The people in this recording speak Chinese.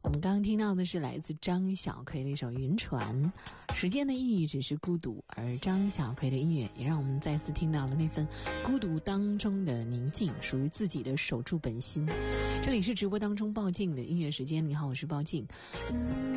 我们刚刚听到的是来自张小奎的一首《云船》，时间的意义只是孤独，而张小奎的音乐也让我们再次听到了那份孤独当中的宁静，属于自己的守住本心。这里是直播当中鲍静的音乐时间，你好，我是鲍静。